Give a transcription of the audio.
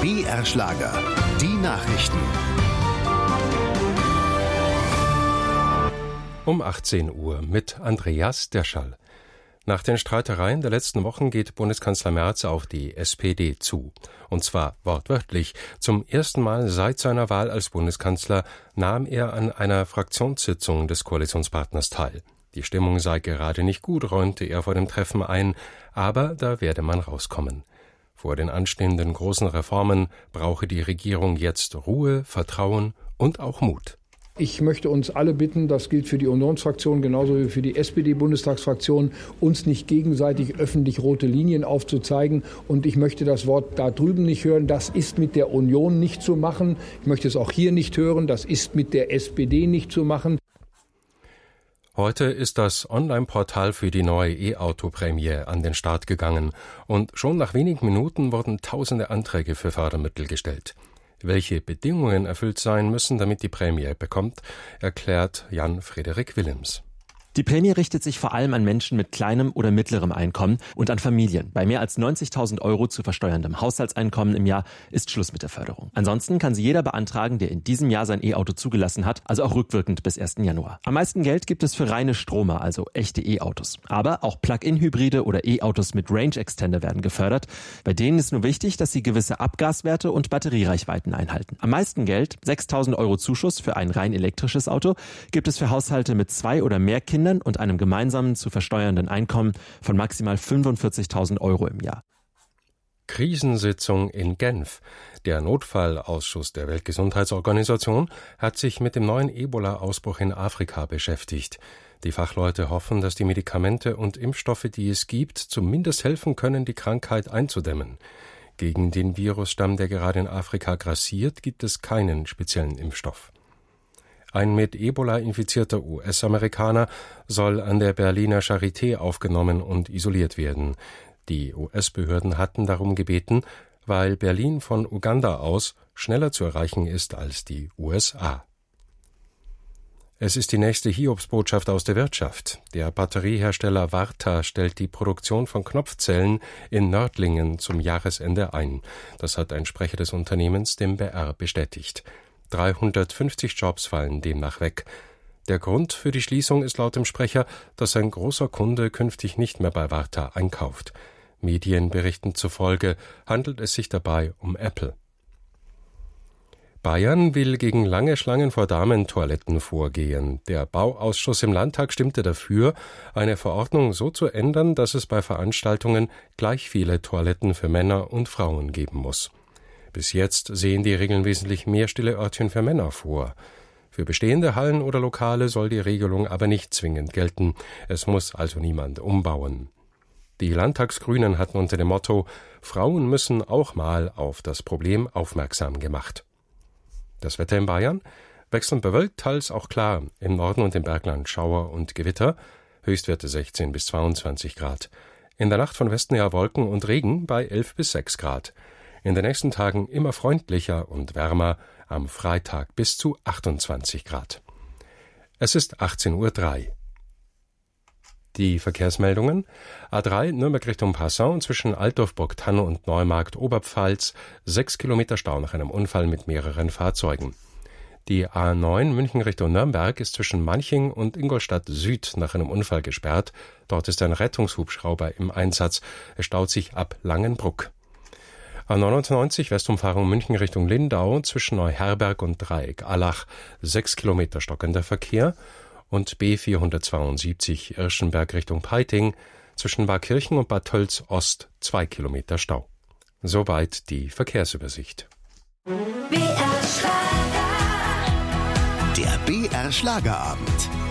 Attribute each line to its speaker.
Speaker 1: BR Schlager, die Nachrichten.
Speaker 2: Um 18 Uhr mit Andreas Derschall. Nach den Streitereien der letzten Wochen geht Bundeskanzler Merz auf die SPD zu. Und zwar wortwörtlich. Zum ersten Mal seit seiner Wahl als Bundeskanzler nahm er an einer Fraktionssitzung des Koalitionspartners teil. Die Stimmung sei gerade nicht gut, räumte er vor dem Treffen ein, aber da werde man rauskommen. Vor den anstehenden großen Reformen brauche die Regierung jetzt Ruhe, Vertrauen und auch Mut.
Speaker 3: Ich möchte uns alle bitten, das gilt für die Unionsfraktion genauso wie für die SPD-Bundestagsfraktion, uns nicht gegenseitig öffentlich rote Linien aufzuzeigen. Und ich möchte das Wort da drüben nicht hören, das ist mit der Union nicht zu machen. Ich möchte es auch hier nicht hören, das ist mit der SPD nicht zu machen.
Speaker 2: Heute ist das Online-Portal für die neue E-Auto-Prämie an den Start gegangen und schon nach wenigen Minuten wurden tausende Anträge für Fördermittel gestellt. Welche Bedingungen erfüllt sein müssen, damit die Prämie bekommt, erklärt Jan-Frederik Willems.
Speaker 4: Die Prämie richtet sich vor allem an Menschen mit kleinem oder mittlerem Einkommen und an Familien. Bei mehr als 90.000 € zu versteuerndem Haushaltseinkommen im Jahr ist Schluss mit der Förderung. Ansonsten kann sie jeder beantragen, der in diesem Jahr sein E-Auto zugelassen hat, also auch rückwirkend bis 1. Januar. Am meisten Geld gibt es für reine Stromer, also echte E-Autos. Aber auch Plug-in-Hybride oder E-Autos mit Range Extender werden gefördert. Bei denen ist nur wichtig, dass sie gewisse Abgaswerte und Batteriereichweiten einhalten. Am meisten Geld, 6.000 € Zuschuss für ein rein elektrisches Auto, gibt es für Haushalte mit 2 oder mehr Kindern und einem gemeinsamen zu versteuernden Einkommen von maximal 45.000 € im Jahr.
Speaker 2: Krisensitzung in Genf. Der Notfallausschuss der Weltgesundheitsorganisation hat sich mit dem neuen Ebola-Ausbruch in Afrika beschäftigt. Die Fachleute hoffen, dass die Medikamente und Impfstoffe, die es gibt, zumindest helfen können, die Krankheit einzudämmen. Gegen den Virusstamm, der gerade in Afrika grassiert, gibt es keinen speziellen Impfstoff. Ein mit Ebola infizierter US-Amerikaner soll an der Berliner Charité aufgenommen und isoliert werden. Die US-Behörden hatten darum gebeten, weil Berlin von Uganda aus schneller zu erreichen ist als die USA. Es ist die nächste Hiobsbotschaft aus der Wirtschaft. Der Batteriehersteller Varta stellt die Produktion von Knopfzellen in Nördlingen zum Jahresende ein. Das hat ein Sprecher des Unternehmens dem BR bestätigt. 350 Jobs fallen demnach weg. Der Grund für die Schließung ist laut dem Sprecher, dass ein großer Kunde künftig nicht mehr bei Varta einkauft. Medienberichten zufolge handelt es sich dabei um Apple. Bayern will gegen lange Schlangen vor Damentoiletten vorgehen. Der Bauausschuss im Landtag stimmte dafür, eine Verordnung so zu ändern, dass es bei Veranstaltungen gleich viele Toiletten für Männer und Frauen geben muss. Bis jetzt sehen die Regeln wesentlich mehr stille Örtchen für Männer vor. Für bestehende Hallen oder Lokale soll die Regelung aber nicht zwingend gelten. Es muss also niemand umbauen. Die Landtagsgrünen hatten unter dem Motto »Frauen müssen auch mal auf das Problem aufmerksam gemacht«. Das Wetter in Bayern? Wechselnd bewölkt, teils auch klar. Im Norden und im Bergland Schauer und Gewitter. Höchstwerte 16 bis 22 Grad. In der Nacht von Westen her Wolken und Regen bei 11 bis 6 Grad. In den nächsten Tagen immer freundlicher und wärmer, am Freitag bis zu 28 Grad. Es ist 18:03 Uhr. Die Verkehrsmeldungen: A3 Nürnberg Richtung Passau zwischen Altdorf-Burgthann und Neumarkt Oberpfalz, 6 Kilometer Stau nach einem Unfall mit mehreren Fahrzeugen. Die A9 München Richtung Nürnberg ist zwischen Manching und Ingolstadt Süd nach einem Unfall gesperrt. Dort ist ein Rettungshubschrauber im Einsatz. Es staut sich ab Langenbruck. A99 Westumfahrung München Richtung Lindau zwischen Neuherberg und Dreieck Allach, 6 Kilometer stockender Verkehr, und B472 Irschenberg Richtung Peiting zwischen Barkirchen und Bad Tölz Ost, 2 Kilometer Stau. Soweit die Verkehrsübersicht.
Speaker 1: Der BR Schlagerabend.